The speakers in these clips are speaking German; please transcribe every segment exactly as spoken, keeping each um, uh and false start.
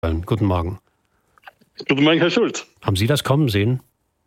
Guten Morgen. Guten Morgen, Herr Schulz. Haben Sie das kommen sehen?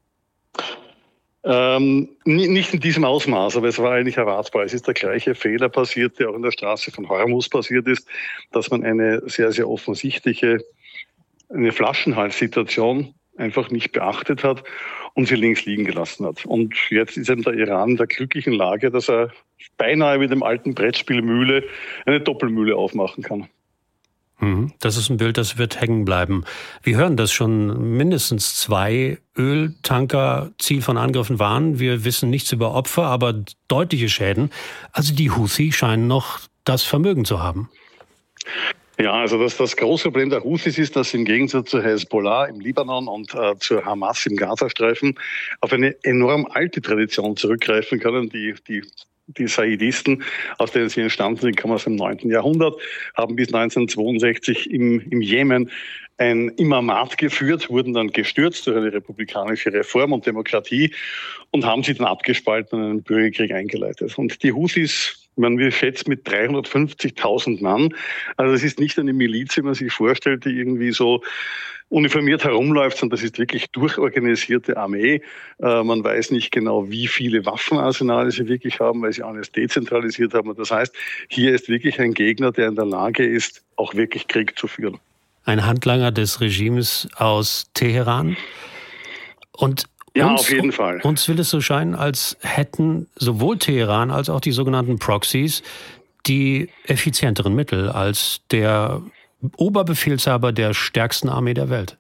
Ähm, nicht in diesem Ausmaß, aber es war eigentlich erwartbar. Es ist der gleiche Fehler passiert, der auch in der Straße von Hormuz passiert ist, dass man eine sehr, sehr offensichtliche eine Flaschenhalssituation einfach nicht beachtet hat und sie links liegen gelassen hat. Und jetzt ist eben der Iran in der glücklichen Lage, dass er beinahe mit dem alten Brettspiel Mühle eine Doppelmühle aufmachen kann. Das ist ein Bild, das wird hängen bleiben. Wir hören, dass schon mindestens zwei Öltanker Ziel von Angriffen waren. Wir wissen nichts über Opfer, aber deutliche Schäden. Also die Houthi scheinen noch das Vermögen zu haben. Ja, also das, das große Problem der Houthis ist, dass sie im Gegensatz zur Hezbollah im Libanon und äh, zur Hamas im Gazastreifen auf eine enorm alte Tradition zurückgreifen können, die die Die Saidisten, aus denen sie entstanden sind, kommen aus dem neunten Jahrhundert, haben bis neunzehnhundertzweiundsechzig im, im Jemen ein Imamat geführt, wurden dann gestürzt durch eine republikanische Reform und Demokratie und haben sie dann abgespalten und einen Bürgerkrieg eingeleitet. Und die Houthis, man wir schätzen mit dreihundertfünfzigtausend Mann, also es ist nicht eine Miliz, wie man sich vorstellt, die irgendwie so uniformiert herumläuft, sondern das ist wirklich durchorganisierte Armee. Äh, man weiß nicht genau, wie viele Waffenarsenale sie wirklich haben, weil sie alles dezentralisiert haben. Und das heißt, hier ist wirklich ein Gegner, der in der Lage ist, auch wirklich Krieg zu führen. Ein Handlanger des Regimes aus Teheran. Und ja, uns, auf jeden Fall. Uns will es so scheinen, als hätten sowohl Teheran als auch die sogenannten Proxys die effizienteren Mittel als der Oberbefehlshaber der stärksten Armee der Welt.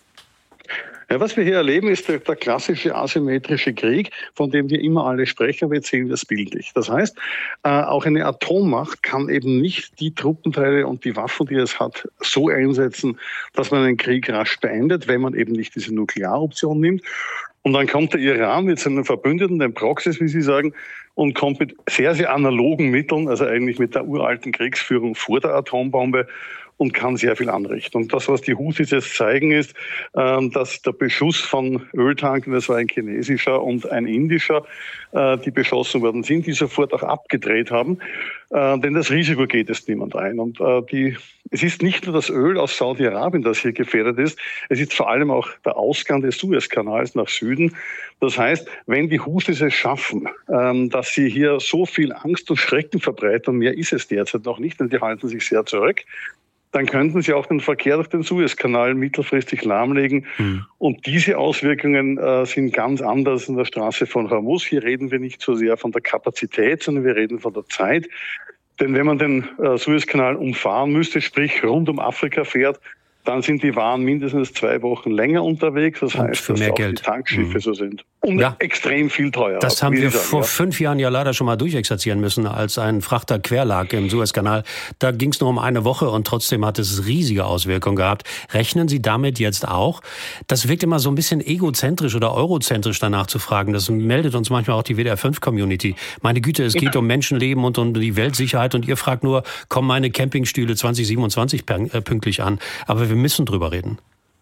Ja, was wir hier erleben, ist der, der klassische asymmetrische Krieg, von dem wir immer alle sprechen, aber jetzt sehen wir es bildlich. Das heißt, äh, auch eine Atommacht kann eben nicht die Truppenteile und die Waffen, die es hat, so einsetzen, dass man einen Krieg rasch beendet, wenn man eben nicht diese Nuklearoption nimmt. Und dann kommt der Iran mit seinen Verbündeten, den Proxys, wie Sie sagen, und kommt mit sehr, sehr analogen Mitteln, also eigentlich mit der uralten Kriegsführung vor der Atombombe, und kann sehr viel anrichten. Und das, was die Houthis jetzt zeigen, ist, dass der Beschuss von Öltankern, das war ein chinesischer und ein indischer, die beschossen worden sind, die sofort auch abgedreht haben. Denn das Risiko geht es niemand ein. Und die, es ist nicht nur das Öl aus Saudi-Arabien, das hier gefährdet ist, es ist vor allem auch der Ausgang des Suezkanals nach Süden. Das heißt, wenn die Houthis es schaffen, dass sie hier so viel Angst und Schrecken verbreiten, und mehr ist es derzeit noch nicht, denn die halten sich sehr zurück, dann könnten sie auch den Verkehr durch den Suezkanal mittelfristig lahmlegen. Mhm. Und diese Auswirkungen äh, sind ganz anders in der Straße von Hormuz. Hier reden wir nicht so sehr von der Kapazität, sondern wir reden von der Zeit. Denn wenn man den äh, Suezkanal umfahren müsste, sprich rund um Afrika fährt, dann sind die Waren mindestens zwei Wochen länger unterwegs. Das heißt, für dass mehr auch Geld. die Tankschiffe mhm. so sind. Und ja. extrem viel teurer. Das haben wir sagen, vor ja. fünf Jahren ja leider schon mal durchexerzieren müssen, als ein Frachter quer lag im Suezkanal. Da ging es nur um eine Woche und trotzdem hat es riesige Auswirkungen gehabt. Rechnen Sie damit jetzt auch? Das wirkt immer so ein bisschen egozentrisch oder eurozentrisch danach zu fragen. Das meldet uns manchmal auch die W D R fünf Community. Meine Güte, es geht ja. um Menschenleben und um die Weltsicherheit und ihr fragt nur, kommen meine Campingstühle zwanzig siebenundzwanzig pünktlich an? Aber wir müssen drüber reden.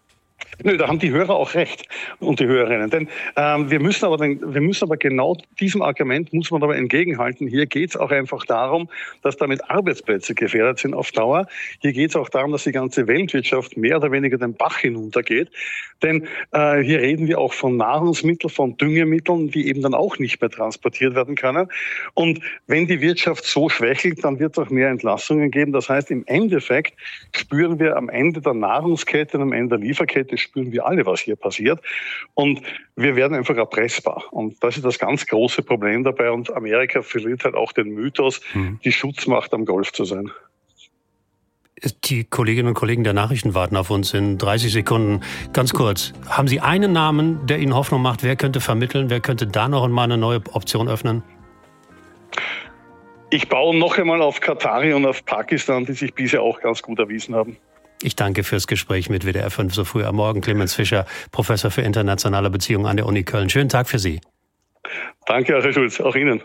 Nö, da haben die Hörer auch recht und die Hörerinnen. Denn ähm, wir müssen aber, wir müssen aber genau diesem Argument muss man aber entgegenhalten. Hier geht es auch einfach darum, dass damit Arbeitsplätze gefährdet sind auf Dauer. Hier geht es auch darum, dass die ganze Weltwirtschaft mehr oder weniger den Bach hinuntergeht. Denn äh, hier reden wir auch von Nahrungsmitteln, von Düngemitteln, die eben dann auch nicht mehr transportiert werden können. Und wenn die Wirtschaft so schwächelt, dann wird es auch mehr Entlassungen geben. Das heißt, im Endeffekt spüren wir am Ende der Nahrungskette und am Ende der Lieferkette spüren wir alle, was hier passiert. Und wir werden einfach erpressbar. Und das ist das ganz große Problem dabei. Und Amerika verliert halt auch den Mythos, mhm. die Schutzmacht am Golf zu sein. Die Kolleginnen und Kollegen der Nachrichten warten auf uns in dreißig Sekunden. Ganz kurz, haben Sie einen Namen, der Ihnen Hoffnung macht? Wer könnte vermitteln? Wer könnte da noch einmal eine neue Option öffnen? Ich baue noch einmal auf Katari und auf Pakistan, die sich bisher auch ganz gut erwiesen haben. Ich danke fürs Gespräch mit W D R fünf so früh am Morgen. Clemens Fischer, Professor für internationale Beziehungen an der Uni Köln. Schönen Tag für Sie. Danke, Herr Schulz. Auch Ihnen.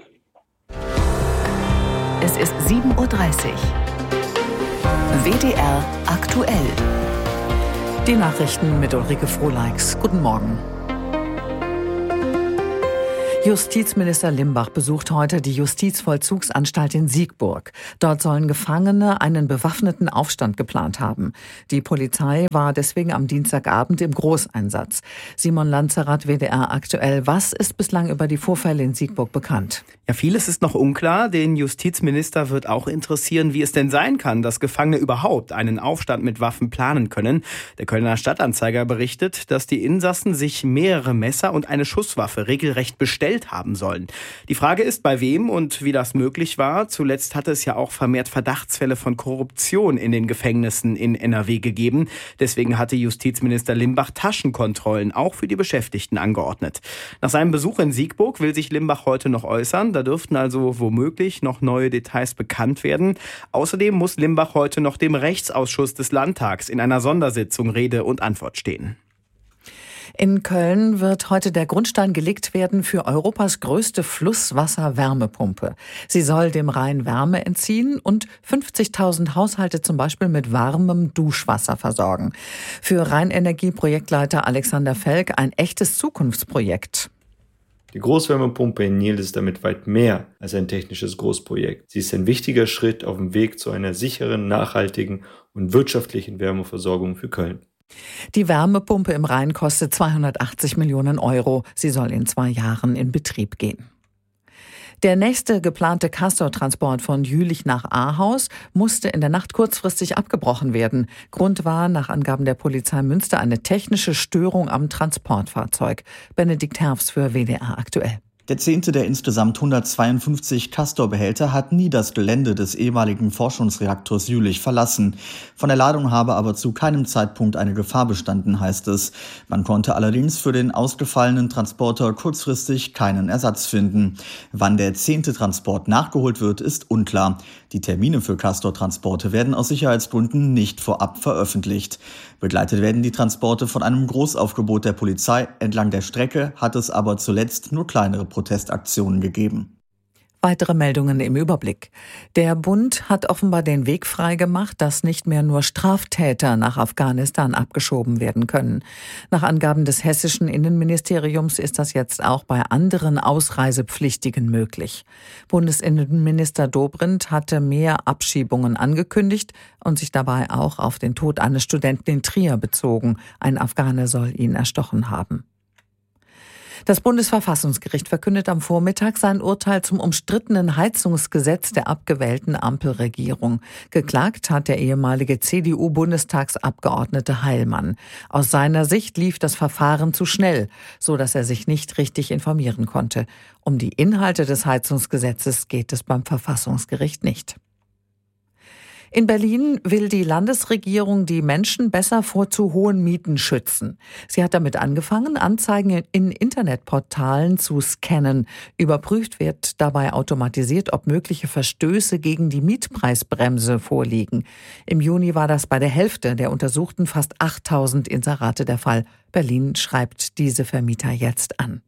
Es ist sieben Uhr dreißig. W D R aktuell. Die Nachrichten mit Ulrike Frohleix. Guten Morgen. Justizminister Limbach besucht heute die Justizvollzugsanstalt in Siegburg. Dort sollen Gefangene einen bewaffneten Aufstand geplant haben. Die Polizei war deswegen am Dienstagabend im Großeinsatz. Simon Lanzerath, W D R aktuell. Was ist bislang über die Vorfälle in Siegburg bekannt? Ja, vieles ist noch unklar. Den Justizminister wird auch interessieren, wie es denn sein kann, dass Gefangene überhaupt einen Aufstand mit Waffen planen können. Der Kölner Stadtanzeiger berichtet, dass die Insassen sich mehrere Messer und eine Schusswaffe regelrecht bestellt haben sollen. Die Frage ist, bei wem und wie das möglich war. Zuletzt hatte es ja auch vermehrt Verdachtsfälle von Korruption in den Gefängnissen in N R W gegeben. Deswegen hatte Justizminister Limbach Taschenkontrollen auch für die Beschäftigten angeordnet. Nach seinem Besuch in Siegburg will sich Limbach heute noch äußern. Da dürften also womöglich noch neue Details bekannt werden. Außerdem muss Limbach heute noch dem Rechtsausschuss des Landtags in einer Sondersitzung Rede und Antwort stehen. In Köln wird heute der Grundstein gelegt werden für Europas größte Flusswasser-Wärmepumpe. Sie soll dem Rhein Wärme entziehen und fünfzigtausend Haushalte zum Beispiel mit warmem Duschwasser versorgen. Für Rheinenergie-Projektleiter Alexander Felk ein echtes Zukunftsprojekt. Die Großwärmepumpe in Nil ist damit weit mehr als ein technisches Großprojekt. Sie ist ein wichtiger Schritt auf dem Weg zu einer sicheren, nachhaltigen und wirtschaftlichen Wärmeversorgung für Köln. Die Wärmepumpe im Rhein kostet zweihundertachtzig Millionen Euro. Sie soll in zwei Jahren in Betrieb gehen. Der nächste geplante Castor-Transport von Jülich nach Ahaus musste in der Nacht kurzfristig abgebrochen werden. Grund war nach Angaben der Polizei Münster eine technische Störung am Transportfahrzeug. Benedikt Herfs für W D R aktuell. Der zehnte der insgesamt hundertzweiundfünfzig Castor-Behälter hat nie das Gelände des ehemaligen Forschungsreaktors Jülich verlassen. Von der Ladung habe aber zu keinem Zeitpunkt eine Gefahr bestanden, heißt es. Man konnte allerdings für den ausgefallenen Transporter kurzfristig keinen Ersatz finden. Wann der zehnte Transport nachgeholt wird, ist unklar. Die Termine für Castor-Transporte werden aus Sicherheitsgründen nicht vorab veröffentlicht. Begleitet werden die Transporte von einem Großaufgebot der Polizei. Entlang der Strecke hat es aber zuletzt nur kleinere Protestaktionen gegeben. Weitere Meldungen im Überblick. Der Bund hat offenbar den Weg freigemacht, dass nicht mehr nur Straftäter nach Afghanistan abgeschoben werden können. Nach Angaben des hessischen Innenministeriums ist das jetzt auch bei anderen Ausreisepflichtigen möglich. Bundesinnenminister Dobrindt hatte mehr Abschiebungen angekündigt und sich dabei auch auf den Tod eines Studenten in Trier bezogen. Ein Afghane soll ihn erstochen haben. Das Bundesverfassungsgericht verkündet am Vormittag sein Urteil zum umstrittenen Heizungsgesetz der abgewählten Ampelregierung. Geklagt hat der ehemalige C D U-Bundestagsabgeordnete Heilmann. Aus seiner Sicht lief das Verfahren zu schnell, so dass er sich nicht richtig informieren konnte. Um die Inhalte des Heizungsgesetzes geht es beim Verfassungsgericht nicht. In Berlin will die Landesregierung die Menschen besser vor zu hohen Mieten schützen. Sie hat damit angefangen, Anzeigen in Internetportalen zu scannen. Überprüft wird dabei automatisiert, ob mögliche Verstöße gegen die Mietpreisbremse vorliegen. Im Juni war das bei der Hälfte der untersuchten fast achttausend Inserate der Fall. Berlin schreibt diese Vermieter jetzt an.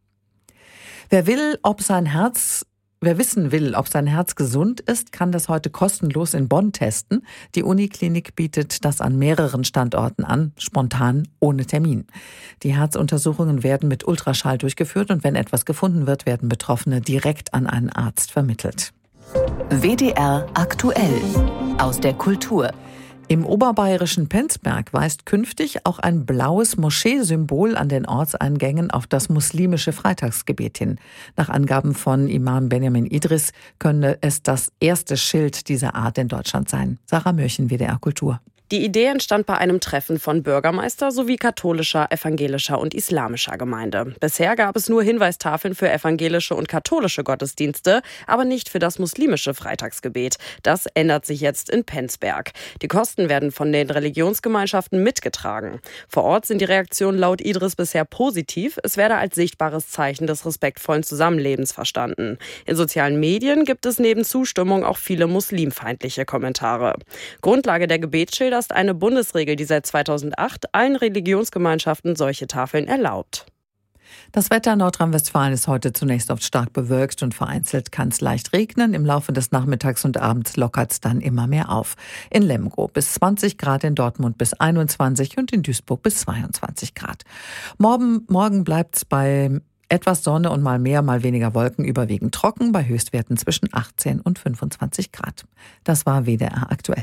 Wer will, ob sein Herz Wer wissen will, ob sein Herz gesund ist, kann das heute kostenlos in Bonn testen. Die Uniklinik bietet das an mehreren Standorten an, spontan, ohne Termin. Die Herzuntersuchungen werden mit Ultraschall durchgeführt und wenn etwas gefunden wird, werden Betroffene direkt an einen Arzt vermittelt. W D R aktuell aus der Kultur. Im oberbayerischen Penzberg weist künftig auch ein blaues Moscheesymbol an den Ortseingängen auf das muslimische Freitagsgebet hin. Nach Angaben von Imam Benjamin Idris könne es das erste Schild dieser Art in Deutschland sein. Sarah Mürchen, W D R Kultur. Die Idee entstand bei einem Treffen von Bürgermeister sowie katholischer, evangelischer und islamischer Gemeinde. Bisher gab es nur Hinweistafeln für evangelische und katholische Gottesdienste, aber nicht für das muslimische Freitagsgebet. Das ändert sich jetzt in Penzberg. Die Kosten werden von den Religionsgemeinschaften mitgetragen. Vor Ort sind die Reaktionen laut Idris bisher positiv. Es werde als sichtbares Zeichen des respektvollen Zusammenlebens verstanden. In sozialen Medien gibt es neben Zustimmung auch viele muslimfeindliche Kommentare. Grundlage der Gebetsschilder ist eine Bundesregel, die seit zweitausendacht allen Religionsgemeinschaften solche Tafeln erlaubt. Das Wetter in Nordrhein-Westfalen ist heute zunächst oft stark bewölkt und vereinzelt kann es leicht regnen. Im Laufe des Nachmittags und Abends lockert es dann immer mehr auf. In Lemgo bis zwanzig Grad, in Dortmund bis einundzwanzig und in Duisburg bis zweiundzwanzig Grad. Morgen, morgen bleibt es bei Etwas Sonne und mal mehr, mal weniger Wolken, überwiegend trocken, bei Höchstwerten zwischen achtzehn und fünfundzwanzig Grad. Das war W D R aktuell.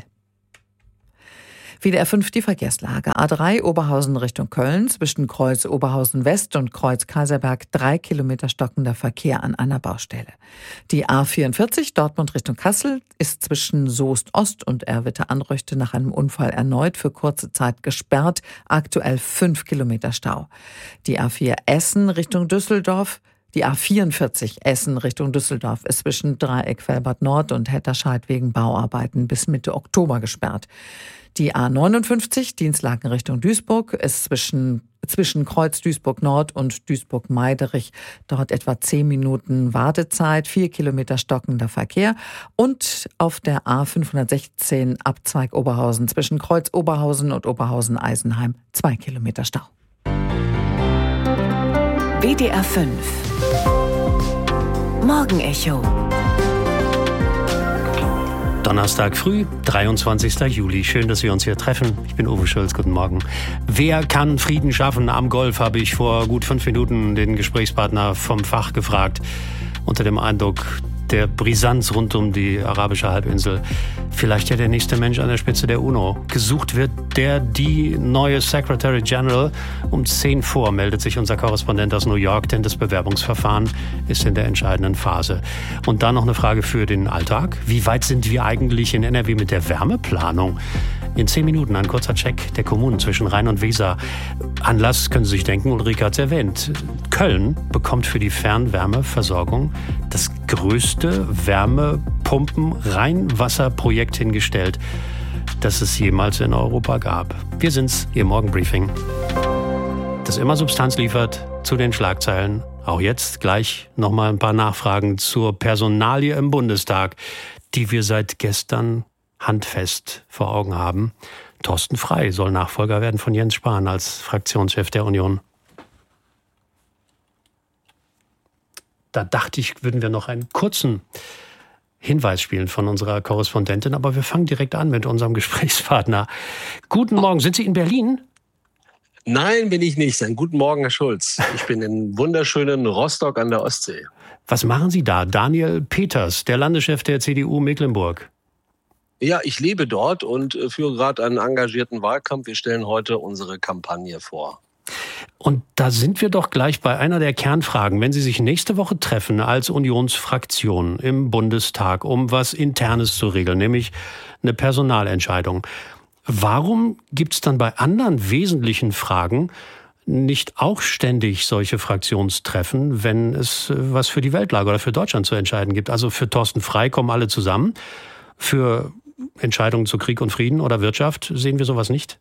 W D R fünf die Verkehrslage. A drei Oberhausen Richtung Köln, zwischen Kreuz Oberhausen West und Kreuz Kaiserberg drei Kilometer stockender Verkehr an einer Baustelle. Die A vierundvierzig Dortmund Richtung Kassel ist zwischen Soest Ost und Erwitte-Anröchte nach einem Unfall erneut für kurze Zeit gesperrt, aktuell fünf Kilometer Stau. Die A vier Essen Richtung Düsseldorf Die A vierundvierzig Essen Richtung Düsseldorf ist zwischen Dreieck Velbert Nord und Hetterscheid wegen Bauarbeiten bis Mitte Oktober gesperrt. Die A neunundfünfzig Dienstlaken Richtung Duisburg ist zwischen, zwischen Kreuz Duisburg Nord und Duisburg Meiderich. Dort etwa zehn Minuten Wartezeit, vier Kilometer stockender Verkehr. Und auf der A fünfhundertsechzehn Abzweig Oberhausen zwischen Kreuz Oberhausen und Oberhausen Eisenheim zwei Kilometer Stau. W D R fünf Morgenecho. Donnerstag früh, dreiundzwanzigster Juli. Schön, dass wir uns hier treffen. Ich bin Uwe Schulz, guten Morgen. Wer kann Frieden schaffen am Golf, habe ich vor gut fünf Minuten den Gesprächspartner vom Fach gefragt. Unter dem Eindruck der Brisanz rund um die arabische Halbinsel. Vielleicht ja der nächste Mensch an der Spitze der UNO. Gesucht wird der, die neue Secretary General. Um zehn vor meldet sich unser Korrespondent aus New York, denn das Bewerbungsverfahren ist in der entscheidenden Phase. Und dann noch eine Frage für den Alltag. Wie weit sind wir eigentlich in N R W mit der Wärmeplanung? In zehn Minuten ein kurzer Check der Kommunen zwischen Rhein und Weser. Anlass können Sie sich denken, Ulrike hat es erwähnt. Köln bekommt für die Fernwärmeversorgung das größte Wärmepumpen-Rheinwasserprojekt hingestellt, das es jemals in Europa gab. Wir sind's, Ihr Morgenbriefing, das immer Substanz liefert zu den Schlagzeilen. Auch jetzt gleich nochmal ein paar Nachfragen zur Personalie im Bundestag, die wir seit gestern handfest vor Augen haben. Thorsten Frey soll Nachfolger werden von Jens Spahn als Fraktionschef der Union. Da dachte ich, würden wir noch einen kurzen Hinweis spielen von unserer Korrespondentin, aber wir fangen direkt an mit unserem Gesprächspartner. Guten Morgen, sind Sie in Berlin? Nein, bin ich nicht. Einen guten Morgen, Herr Schulz. Ich bin in wunderschönen Rostock an der Ostsee. Was machen Sie da? Daniel Peters, der Landeschef der C D U Mecklenburg. Ja, ich lebe dort und führe gerade einen engagierten Wahlkampf. Wir stellen heute unsere Kampagne vor. Und da sind wir doch gleich bei einer der Kernfragen. Wenn Sie sich nächste Woche treffen als Unionsfraktion im Bundestag, um was Internes zu regeln, nämlich eine Personalentscheidung, warum gibt es dann bei anderen wesentlichen Fragen nicht auch ständig solche Fraktionstreffen, wenn es was für die Weltlage oder für Deutschland zu entscheiden gibt? Also für Thorsten Frey kommen alle zusammen. Für Entscheidungen zu Krieg und Frieden oder Wirtschaft sehen wir sowas nicht?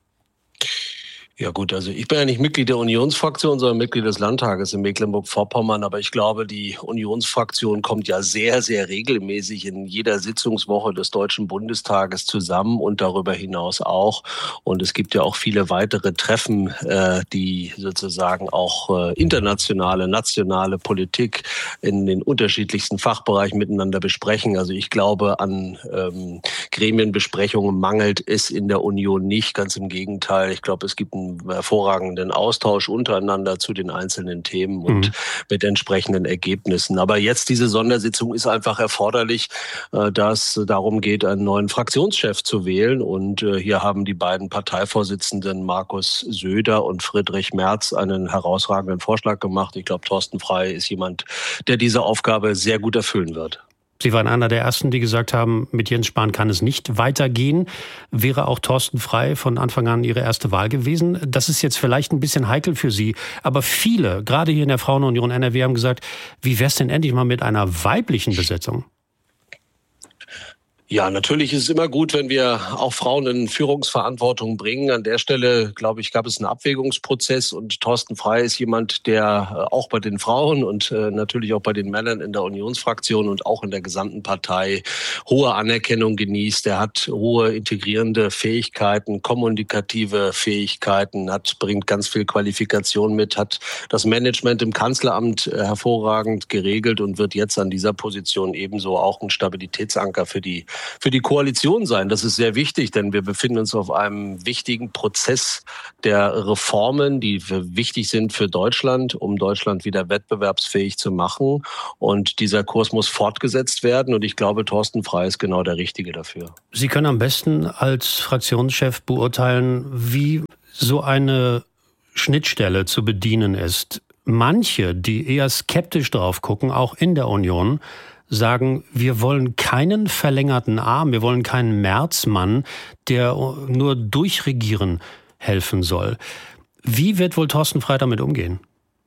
Ja gut, also ich bin ja nicht Mitglied der Unionsfraktion, sondern Mitglied des Landtages in Mecklenburg-Vorpommern. Aber ich glaube, die Unionsfraktion kommt ja sehr, sehr regelmäßig in jeder Sitzungswoche des Deutschen Bundestages zusammen und darüber hinaus auch. Und es gibt ja auch viele weitere Treffen, äh, die sozusagen auch äh, internationale, nationale Politik in den unterschiedlichsten Fachbereichen miteinander besprechen. Also ich glaube, an ähm, Gremienbesprechungen mangelt es in der Union nicht. Ganz im Gegenteil. Ich glaube, es gibt einen hervorragenden Austausch untereinander zu den einzelnen Themen und mhm. mit entsprechenden Ergebnissen. Aber jetzt diese Sondersitzung ist einfach erforderlich, da es darum geht, einen neuen Fraktionschef zu wählen. Und hier haben die beiden Parteivorsitzenden Markus Söder und Friedrich Merz einen herausragenden Vorschlag gemacht. Ich glaube, Thorsten Frey ist jemand, der diese Aufgabe sehr gut erfüllen wird. Sie waren einer der Ersten, die gesagt haben, mit Jens Spahn kann es nicht weitergehen. Wäre auch Thorsten Frey von Anfang an Ihre erste Wahl gewesen? Das ist jetzt vielleicht ein bisschen heikel für Sie. Aber viele, gerade hier in der Frauenunion N R W, haben gesagt, wie wär's denn endlich mal mit einer weiblichen Besetzung? Ja, natürlich ist es immer gut, wenn wir auch Frauen in Führungsverantwortung bringen. An der Stelle, glaube ich, gab es einen Abwägungsprozess und Thorsten Frey ist jemand, der auch bei den Frauen und natürlich auch bei den Männern in der Unionsfraktion und auch in der gesamten Partei hohe Anerkennung genießt. Er hat hohe integrierende Fähigkeiten, kommunikative Fähigkeiten, hat, bringt ganz viel Qualifikation mit, hat das Management im Kanzleramt hervorragend geregelt und wird jetzt an dieser Position ebenso auch ein Stabilitätsanker für die für die Koalition sein. Das ist sehr wichtig, denn wir befinden uns auf einem wichtigen Prozess der Reformen, die wichtig sind für Deutschland, um Deutschland wieder wettbewerbsfähig zu machen. Und dieser Kurs muss fortgesetzt werden. Und ich glaube, Thorsten Frey ist genau der Richtige dafür. Sie können am besten als Fraktionschef beurteilen, wie so eine Schnittstelle zu bedienen ist. Manche, die eher skeptisch drauf gucken, auch in der Union, sagen, wir wollen keinen verlängerten Arm, wir wollen keinen Märzmann, der nur durchregieren helfen soll. Wie wird wohl Thorsten Frey damit umgehen?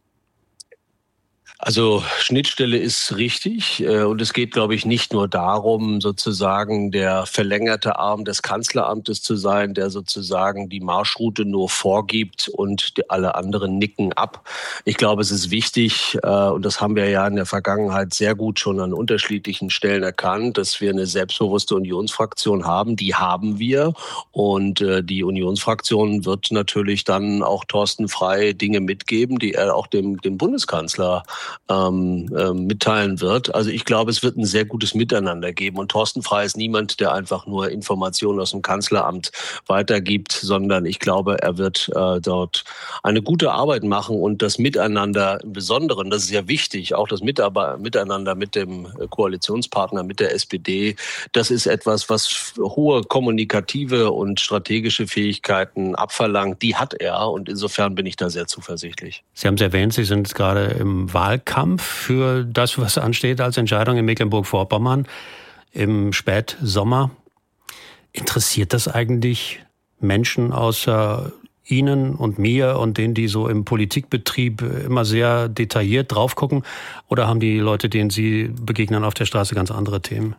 Also Schnittstelle ist richtig und es geht, glaube ich, nicht nur darum, sozusagen der verlängerte Arm des Kanzleramtes zu sein, der sozusagen die Marschroute nur vorgibt und die, alle anderen nicken ab. Ich glaube, es ist wichtig und das haben wir ja in der Vergangenheit sehr gut schon an unterschiedlichen Stellen erkannt, dass wir eine selbstbewusste Unionsfraktion haben. Die haben wir und die Unionsfraktion wird natürlich dann auch Thorsten Frey Dinge mitgeben, die er auch dem, dem Bundeskanzler Ähm, äh, mitteilen wird. Also ich glaube, es wird ein sehr gutes Miteinander geben. Und Thorsten Frey ist niemand, der einfach nur Informationen aus dem Kanzleramt weitergibt, sondern ich glaube, er wird äh, dort eine gute Arbeit machen und das Miteinander im Besonderen, das ist sehr wichtig, auch das Mitarbeiter, Miteinander mit dem Koalitionspartner, mit der S P D, das ist etwas, was hohe kommunikative und strategische Fähigkeiten abverlangt. Die hat er und insofern bin ich da sehr zuversichtlich. Sie haben es erwähnt, Sie sind gerade im Wahlkampf. Kampf für das, was ansteht als Entscheidung in Mecklenburg-Vorpommern im Spätsommer. Interessiert das eigentlich Menschen außer Ihnen und mir und denen, die so im Politikbetrieb immer sehr detailliert drauf gucken? Oder haben die Leute, denen Sie begegnen auf der Straße, ganz andere Themen?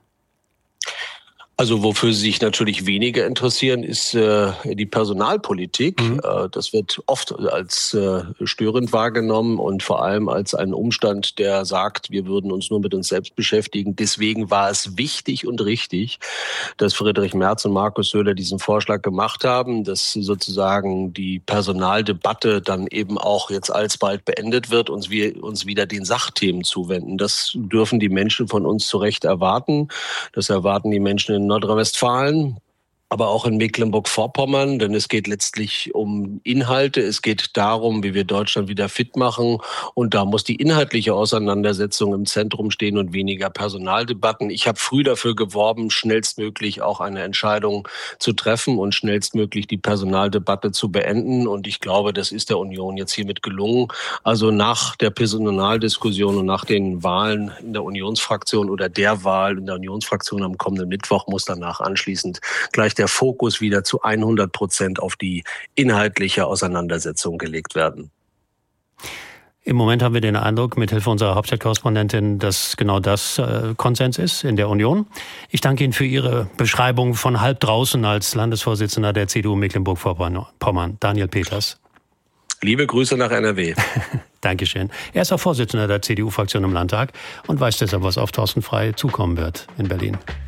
Also wofür sie sich natürlich weniger interessieren, ist äh, die Personalpolitik. Mhm. Äh, das wird oft als äh, störend wahrgenommen und vor allem als ein Umstand, der sagt, wir würden uns nur mit uns selbst beschäftigen. Deswegen war es wichtig und richtig, dass Friedrich Merz und Markus Söder diesen Vorschlag gemacht haben, dass sozusagen die Personaldebatte dann eben auch jetzt alsbald beendet wird und wir uns wieder den Sachthemen zuwenden. Das dürfen die Menschen von uns zu Recht erwarten. Das erwarten die Menschen in Nordrhein-Westfalen, aber auch in Mecklenburg-Vorpommern, denn es geht letztlich um Inhalte. Es geht darum, wie wir Deutschland wieder fit machen. Und da muss die inhaltliche Auseinandersetzung im Zentrum stehen und weniger Personaldebatten. Ich habe früh dafür geworben, schnellstmöglich auch eine Entscheidung zu treffen und schnellstmöglich die Personaldebatte zu beenden. Und ich glaube, das ist der Union jetzt hiermit gelungen. Also nach der Personaldiskussion und nach den Wahlen in der Unionsfraktion oder der Wahl in der Unionsfraktion am kommenden Mittwoch muss danach anschließend gleich der Fokus wieder zu hundert Prozent auf die inhaltliche Auseinandersetzung gelegt werden. Im Moment haben wir den Eindruck, mithilfe unserer Hauptstadtkorrespondentin, dass genau das äh, Konsens ist in der Union. Ich danke Ihnen für Ihre Beschreibung von halb draußen als Landesvorsitzender der C D U Mecklenburg-Vorpommern, Daniel Peters. Liebe Grüße nach N R W. Dankeschön. Er ist auch Vorsitzender der C D U-Fraktion im Landtag und weiß deshalb, was auf Thorsten Frey zukommen wird in Berlin.